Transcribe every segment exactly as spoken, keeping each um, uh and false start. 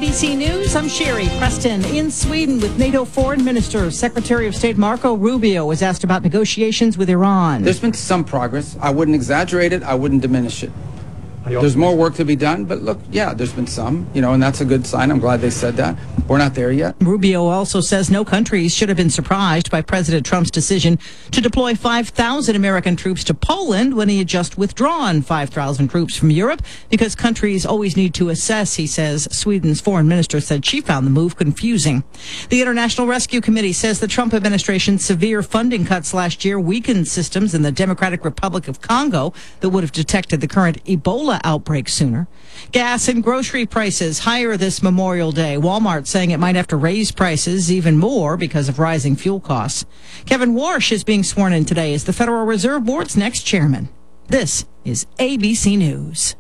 B C News, I'm Sherry Preston. In Sweden with NATO foreign minister, Secretary of State Marco Rubio was asked about negotiations with Iran. There's been some progress. I wouldn't exaggerate it. I wouldn't diminish it. There's more work to be done, but look, yeah, there's been some, you know, and that's a good sign. I'm glad they said that. We're not there yet. Rubio also says no countries should have been surprised by President Trump's decision to deploy five thousand American troops to Poland when he had just withdrawn five thousand troops from Europe because countries always need to assess, he says. Sweden's foreign minister said she found the move confusing. The International Rescue Committee says the Trump administration's severe funding cuts last year weakened systems in the Democratic Republic of Congo that would have detected the current Ebola outbreak sooner. Gas and grocery prices higher this Memorial Day. Walmart saying it might have to raise prices even more because of rising fuel costs. Kevin Warsh is being sworn in today as the Federal Reserve Board's next chairman. This is A B C News.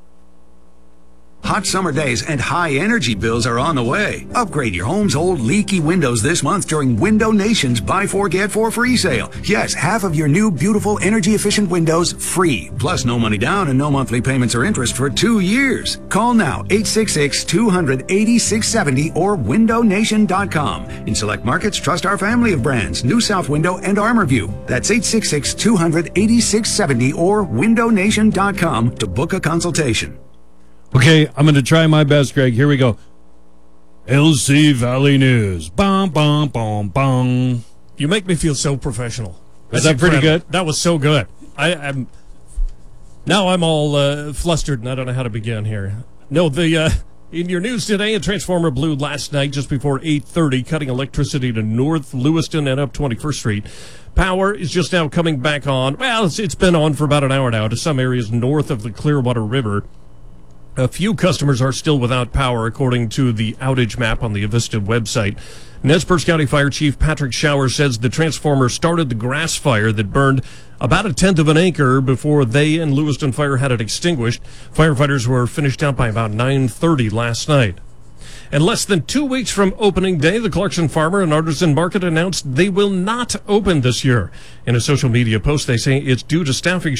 Hot summer days and high energy bills are on the way. Upgrade your home's old leaky windows this month during Window Nation's Buy Four Get Four free sale. Yes, half of your new beautiful energy efficient windows free. Plus no money down and no monthly payments or interest for two years. Call now eight six six, two hundred, eighty-six seventy or window nation dot com. In select markets, trust our family of brands, New South Window and ArmorView. That's eight six six, two hundred, eighty-six seventy or window nation dot com to book a consultation. Okay, I'm going to try my best, Greg. Here we go. L C Valley News. Bum, bum, bum, bum. You make me feel so professional. Is that pretty good? That was so good. I, I'm now I'm all uh, flustered and I don't know how to begin here. No, the uh, in your news today, a transformer blew last night just before eight thirty, cutting electricity to North Lewiston and up twenty-first Street. Power is just now coming back on. Well, it's, it's been on for about an hour now to some areas north of the Clearwater River. A few customers are still without power, according to the outage map on the Avista website. Nez Perce County Fire Chief Patrick Shower says the transformer started the grass fire that burned about a tenth of an acre before they and Lewiston Fire had it extinguished. Firefighters were finished out by about nine thirty last night. And less than two weeks from opening day, the Clarkson Farmer and Artisan Market announced they will not open this year. In a social media post, they say it's due to staffing